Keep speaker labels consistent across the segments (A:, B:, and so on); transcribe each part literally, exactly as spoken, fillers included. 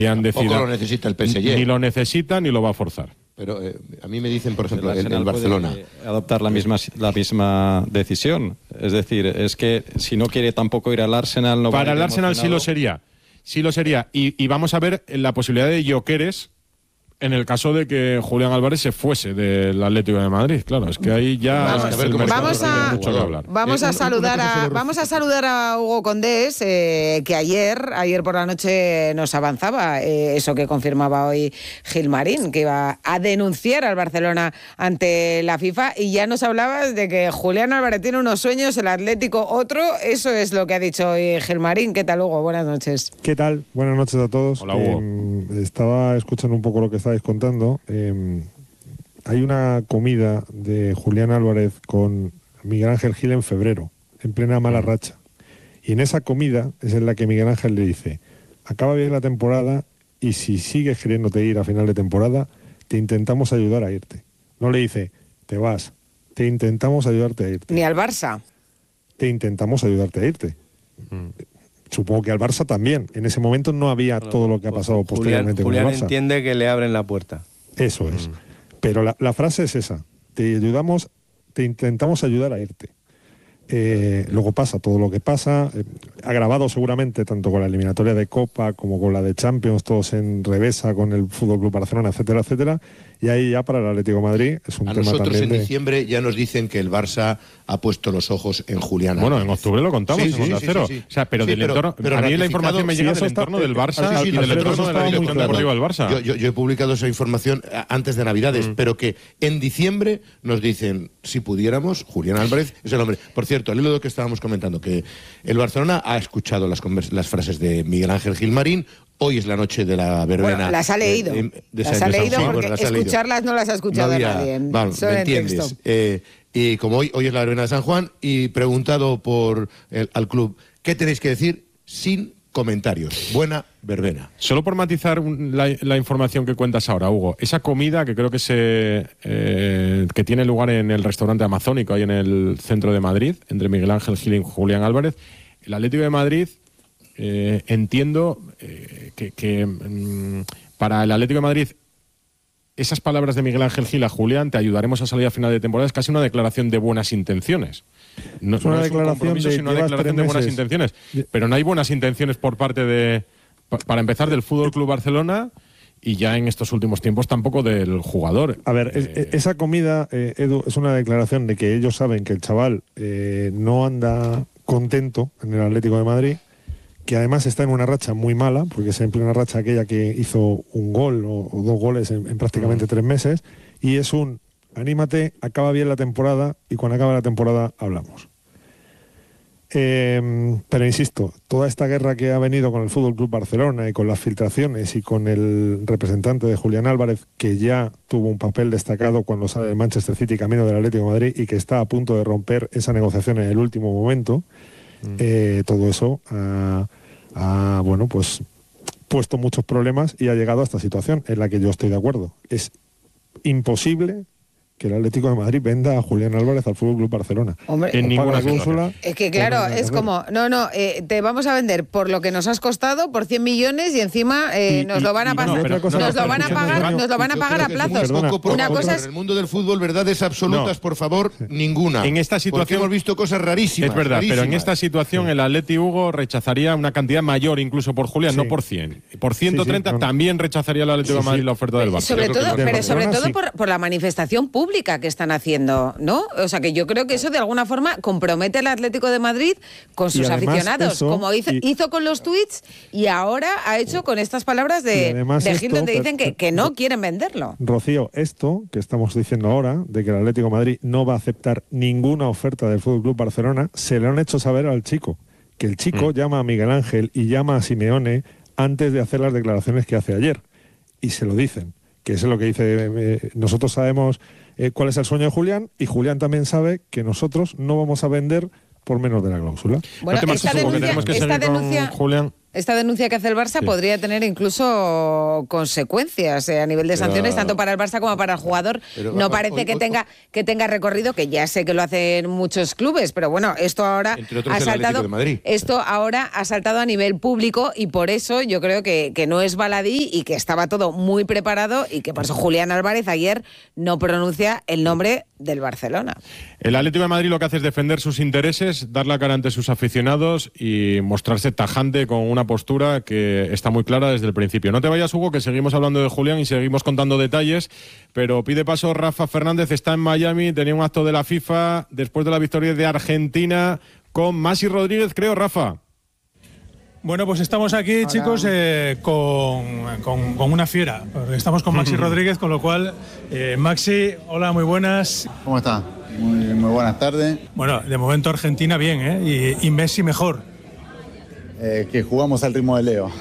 A: Tampoco lo necesita el P S G.
B: Ni lo necesita ni lo va a forzar.
A: Pero eh, a mí me dicen, por ejemplo, el, el Barcelona
C: adoptar la misma la misma decisión. Es decir, es que si no quiere tampoco ir al Arsenal, no va a ir
B: Para el Arsenal sí
C: emocionado.
B: lo sería. Sí lo sería. Y, y vamos a ver la posibilidad de Gyökeres en el caso de que Julián Álvarez se fuese del Atlético de Madrid. Claro, es que ahí ya
D: Vamos,
B: el mercado
D: vamos a,
B: tiene mucho que hablar.
D: vamos a saludar a vamos a saludar a Hugo Condés, eh, que ayer ayer por la noche nos avanzaba eh, eso que confirmaba hoy Gilmarín, que iba a denunciar al Barcelona ante la FIFA, y ya nos hablabas de que Julián Álvarez tiene unos sueños, el Atlético otro. Eso es lo que ha dicho hoy Gilmarín. ¿Qué tal, Hugo? Buenas noches.
E: ¿Qué tal? Buenas noches a todos.
B: Hola, Hugo.
E: Eh, estaba escuchando un poco lo que estáis contando. Eh, hay una comida de Julián Álvarez con Miguel Ángel Gil en febrero, en plena mala racha. Y en esa comida es en la que Miguel Ángel le dice: acaba bien la temporada y si sigues queriéndote ir a final de temporada, te intentamos ayudar a irte. No le dice, te vas, te intentamos ayudarte a irte.
D: Ni al Barça.
E: Te intentamos ayudarte a irte. Mm. Supongo que al Barça también. En ese momento no había bueno, todo lo que ha pasado
F: Julián,
E: posteriormente
F: Julián
E: con el Barça.
F: entiende que le abren la puerta.
E: Eso es. Mm. Pero la, la frase es esa. Te ayudamos, te intentamos ayudar a irte. Eh, luego pasa todo lo que pasa. Eh, agravado seguramente tanto con la eliminatoria de Copa como con la de Champions, todos en revesa con el Fútbol Club Barcelona, etcétera, etcétera. Y ahí ya para el Atlético de Madrid es un
A: a
E: tema
A: nosotros
E: también
A: en
E: de...
A: diciembre ya nos dicen que el Barça ha puesto los ojos en Julián Álvarez.
B: Bueno, en octubre lo contamos,
A: sí,
B: en
A: sí,
B: Onda
A: sí,
B: Cero.
A: sí, sí.
B: O sea, pero
A: Sí,
B: del
A: pero-
B: entorno,
A: pero
B: a mí la
A: ratificado-
B: información me
E: sí,
B: llega
E: eso
B: del
E: está-
B: entorno del Barça
E: sí, sí,
B: y
E: sí,
B: del
E: pero
B: entorno
E: eso
B: de la
E: estaba muy
B: dirección
E: claro.
B: deportiva del Barça.
A: Yo, yo- yo he publicado esa información eh, antes de Navidades,
B: Mm.
A: pero que en diciembre nos dicen, si pudiéramos, Julián Álvarez es el hombre. Por cierto, al hilo de lo que estábamos comentando, que el Barcelona ha escuchado las, convers- las frases de Miguel Ángel Gilmarín. Hoy es la noche de la verbena.
D: Bueno, las ha leído.
A: de- de- de
D: las
A: San-
D: ha
A: de San
D: leído
A: Juan.
D: porque
A: Bueno, las ha leído.
D: escucharlas no las ha escuchado
A: No había-
D: nadie.
A: Vamos,
D: Solo
A: ¿me
D: en
A: entiendes?
D: texto.
A: Eh, y como hoy, hoy es la verbena de San Juan, y preguntado por el, al club, ¿qué tenéis que decir? Sin comentarios. Buena verbena.
B: Solo por matizar un- la, la información que cuentas ahora, Hugo, esa comida que creo que se eh, que tiene lugar en el restaurante Amazónico, ahí en el centro de Madrid, entre Miguel Ángel Gil y Julián Álvarez, el Atlético de Madrid, eh, entiendo eh, que, que mm, para el Atlético de Madrid esas palabras de Miguel Ángel Gil a Julián, te ayudaremos a salir a final de temporada, es casi una declaración de buenas intenciones. No
E: Es una
B: no es un
E: declaración
B: compromiso,
E: de
B: sino una
E: llevas
B: declaración
E: tres
B: de buenas
E: meses.
B: intenciones. Pero no hay buenas intenciones por parte de, pa- para empezar, del Fútbol Club Barcelona, y ya en estos últimos tiempos tampoco del jugador.
E: A ver, es-
B: Eh,
E: esa comida, eh, Edu, es una declaración de que ellos saben que el chaval eh, no anda contento en el Atlético de Madrid, que además está en una racha muy mala, porque es en plena racha aquella que hizo un gol o, o dos goles en, en prácticamente tres meses, y es un, anímate, acaba bien la temporada, y cuando acabe la temporada hablamos. Eh, pero insisto, toda esta guerra que ha venido con el Fútbol Club Barcelona y con las filtraciones y con el representante de Julián Álvarez, que ya tuvo un papel destacado cuando sale del Manchester City camino del Atlético de Madrid y que está a punto de romper esa negociación en el último momento, mm. eh, todo eso ha, ha, bueno, pues puesto muchos problemas y ha llegado a esta situación en la que yo estoy de acuerdo. Es imposible que el Atlético de Madrid venda a Julián Álvarez al Fútbol Club Barcelona.
D: Hombre,
B: En
E: O
B: ninguna
E: paga la cláusula,
D: es que claro,
E: o no,
D: es
E: no,
D: como, no, no, eh, te vamos a vender por lo que nos has costado, por cien millones, y encima eh,
E: Y-
D: nos
E: y-
D: lo van a
E: y
D: pasar,
E: no, pero-
D: nos
E: no,
D: lo
E: pero
D: van a
E: escúchame,
D: pagar,
E: Antonio,
D: nos lo van a
A: Yo
D: pagar
A: creo
D: a
A: que es muy
D: plazos.
E: Perdona,
A: poco, por
D: Una
A: favor,
D: cosa
A: en
D: es
A: el mundo del fútbol, verdades absolutas,
B: No.
A: por favor, ninguna.
B: En esta
A: Porque
B: situación-
A: hemos visto cosas rarísimas.
B: Es verdad, pero en
A: rarísimas.
B: esta situación el Atleti, Hugo, rechazaría una cantidad mayor incluso por Julián,
E: Sí.
B: no por cien. Por ciento treinta
E: Sí, sí, no, no.
B: también rechazaría el Atlético de
E: Sí,
B: Madrid
E: sí.
B: la oferta del Barça.
D: Sobre
B: Yo creo
D: todo,
B: que
E: de
D: pero sobre
E: Barcelona
D: todo
E: sí.
D: por, por la manifestación pública que están haciendo, ¿no? O sea, que yo creo que eso de alguna forma compromete al Atlético de Madrid con sus
E: además
D: aficionados,
E: eso,
D: como hizo,
E: y-
D: hizo con los tweets, y ahora ha hecho con estas palabras
E: Y
D: de,
E: además
D: de Gil,
E: esto,
D: donde dicen que,
E: pero-
D: que no quieren venderlo.
E: Rocío, esto que estamos diciendo ahora, de que el Atlético de Madrid no va a aceptar ninguna oferta del Fútbol Club Barcelona, se lo han hecho saber al chico. Que el chico
B: Mm.
E: llama a Miguel Ángel y llama a Simeone antes de hacer las declaraciones que hace ayer. Y se lo dicen. Que eso es lo que dice. eh, nosotros sabemos eh, cuál es el sueño de Julián, y Julián también sabe que nosotros no vamos a vender por menos de la cláusula.
D: Bueno,
B: no te marches,
D: esta
B: Hugo, que
D: denuncia,
B: tenemos que
D: esta
B: seguir con
D: denuncia,
B: Julián.
D: Esta denuncia que hace el Barça sí. podría tener incluso consecuencias eh, a nivel de pero, sanciones, tanto para el Barça como para el jugador. Pero, no parece hoy, que, hoy, tenga, que tenga recorrido, que ya sé que lo hacen muchos clubes, pero bueno, esto ahora ha saltado, esto ahora ha saltado a nivel público y por eso yo creo que, que no es baladí y que estaba todo muy preparado y que por eso Julián Álvarez ayer no pronuncia el nombre del Barcelona.
B: El Atlético de Madrid lo que hace es defender sus intereses, dar la cara ante sus aficionados y mostrarse tajante con una postura que está muy clara desde el principio. No te vayas, Hugo, que seguimos hablando de Julián y seguimos contando detalles, pero pide paso Rafa Fernández, está en Miami, tenía un acto de la FIFA después de la victoria de Argentina con Maxi Rodríguez, creo, Rafa.
F: Bueno, pues estamos aquí, hola, chicos, eh, con, con, con una fiera. Estamos con Maxi Rodríguez, con lo cual, eh, Maxi, hola, muy buenas.
G: ¿Cómo está? Muy, muy buenas tardes.
F: Bueno, de momento Argentina bien, ¿eh? Y, y Messi mejor.
G: Eh, que jugamos al ritmo de Leo.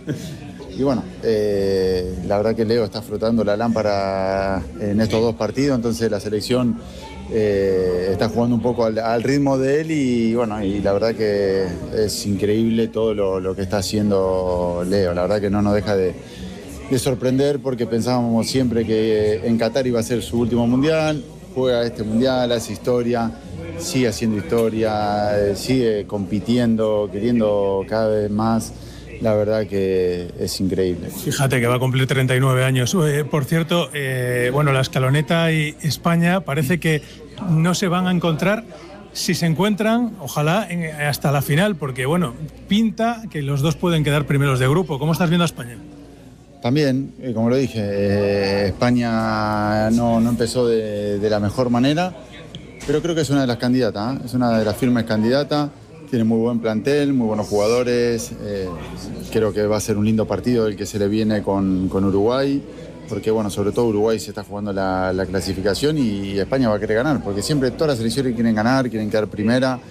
G: Y bueno, eh, la verdad que Leo está frotando la lámpara en estos dos partidos, entonces la selección eh, está jugando un poco al, al ritmo de él y bueno, y la verdad que es increíble todo lo, lo que está haciendo Leo. La verdad que no nos deja de, de sorprender porque pensábamos siempre que en Qatar iba a ser su último mundial, juega este mundial, hace historia, sigue haciendo historia, sigue compitiendo, queriendo cada vez más. La verdad que es increíble.
F: Fíjate que va a cumplir treinta y nueve años. Eh, por cierto, eh, bueno, la Escaloneta y España parece que no se van a encontrar. Si se encuentran, ojalá en, hasta la final, porque bueno, pinta que los dos pueden quedar primeros de grupo. ¿Cómo estás viendo a España?
G: También, eh, como lo dije, eh, España no, no empezó de, de la mejor manera, pero creo que es una de las candidatas, ¿eh? Es una de las firmes candidatas. Tiene muy buen plantel, muy buenos jugadores. Eh, creo que va a ser un lindo partido el que se le viene con, con Uruguay, porque bueno, sobre todo Uruguay se está jugando la, la clasificación y España va a querer ganar, porque siempre todas las selecciones quieren ganar, quieren quedar primera.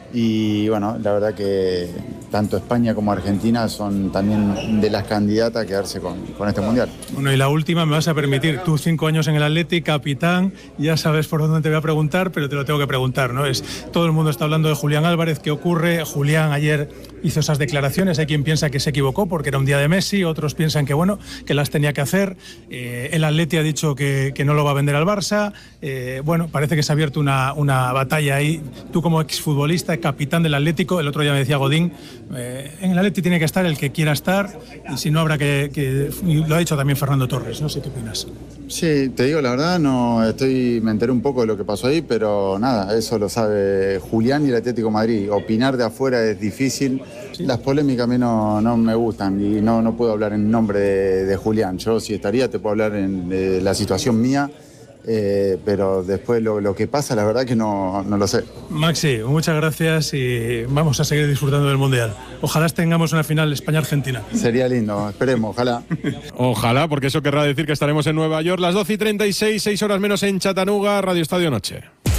G: Y bueno, la verdad que tanto España como Argentina son también de las candidatas a quedarse con, con este Mundial.
F: Bueno, y la última, me vas a permitir, tú cinco años en el Athletic, capitán, ya sabes por dónde te voy a preguntar, pero te lo tengo que preguntar, ¿no? Es, todo el mundo está hablando de Julián Álvarez, ¿qué ocurre? Julián ayer hizo esas declaraciones, hay quien piensa que se equivocó porque era un día de Messi, otros piensan que bueno, que las tenía que hacer, eh, el Athletic ha dicho que, que no lo va a vender al Barça, eh, bueno, parece que se ha abierto una, una batalla ahí, tú como exfutbolista, capitán del Atlético, el otro día me decía Godín, eh, en el Atlético tiene que estar el que quiera estar y si no habrá que, que lo ha dicho también Fernando Torres, no sé qué opinas.
G: Sí, te digo la verdad, no estoy, me enteré un poco de lo que pasó ahí, pero nada, eso lo sabe Julián y el Atlético de Madrid. Opinar de afuera es difícil, sí. Las polémicas a mí no, no me gustan y no, no puedo hablar en nombre de, de Julián. Yo si estaría te puedo hablar en de la situación mía. Eh, pero después lo, lo que pasa, la verdad que no, no lo sé.
F: Maxi, muchas gracias y vamos a seguir disfrutando del Mundial. Ojalá tengamos una final España-Argentina.
G: Sería lindo, esperemos, ojalá.
B: Ojalá, porque eso querrá decir que estaremos en Nueva York las doce y treinta y seis, seis horas menos en Chattanooga, Radio Estadio Noche.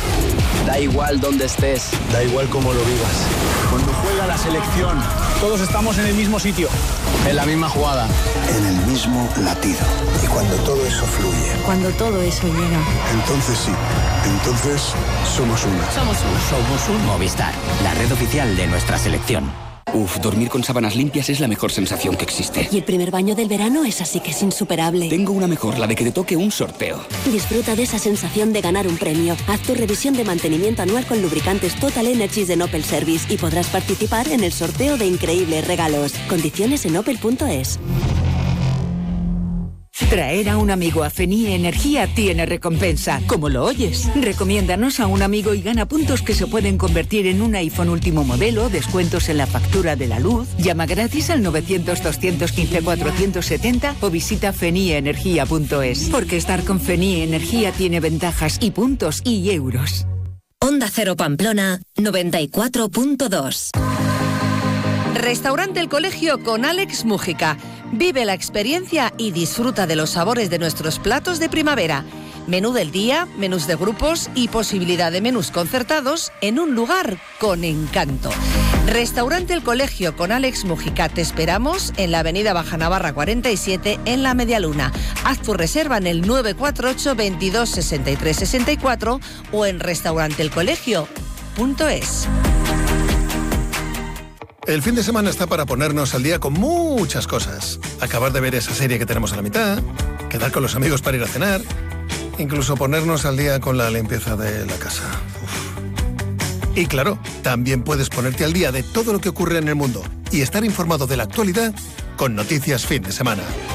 H: Da igual dónde estés,
I: da igual cómo lo vivas.
H: Cuando juega la selección, todos estamos en el mismo sitio, en la misma jugada,
I: en el mismo latido. Y cuando todo eso fluye,
J: cuando todo eso llega,
I: entonces sí, entonces somos una.
K: Somos uno. Somos un Movistar, la red oficial de nuestra selección. Uf, dormir con sábanas limpias es la mejor sensación que existe.
J: Y el primer baño del verano es así que es insuperable.
K: Tengo una mejor, la de que te toque un sorteo.
J: Disfruta de esa sensación de ganar un premio. Haz tu revisión de mantenimiento anual con lubricantes Total Energies de Opel Service y podrás participar en el sorteo de increíbles regalos. Condiciones en opel punto es.
L: Traer a un amigo a Fenie Energía tiene recompensa, como lo oyes. Recomiéndanos a un amigo y gana puntos que se pueden convertir en un iPhone último modelo, descuentos en la factura de la luz. Llama gratis al novecientos, doscientos quince, cuatrocientos setenta o visita fenie energía punto es. Porque estar con Fenie Energía tiene ventajas y puntos y euros.
M: Onda Cero Pamplona noventa y cuatro punto dos.
N: Restaurante El Colegio con Alex Mújica. Vive la experiencia y disfruta de los sabores de nuestros platos de primavera. Menú del día, menús de grupos y posibilidad de menús concertados en un lugar con encanto. Restaurante El Colegio con Alex Mújica. Te esperamos en la avenida Baja Navarra cuarenta y siete en La Medialuna. Haz tu reserva en el nueve cuatro ocho, veintidós, sesenta y tres, sesenta y cuatro o en restaurante el colegio punto es.
O: El fin de semana está para ponernos al día con muchas cosas. Acabar de ver esa serie que tenemos a la mitad, quedar con los amigos para ir a cenar, incluso ponernos al día con la limpieza de la casa. Uf. Y claro, también puedes ponerte al día de todo lo que ocurre en el mundo y estar informado de la actualidad con Noticias Fin de Semana.